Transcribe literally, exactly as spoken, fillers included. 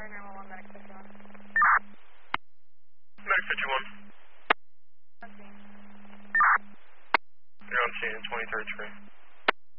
Tower nine one one, Medic fifty-one. Medic fifty-one. On scene. You're on scene, twenty-third Street.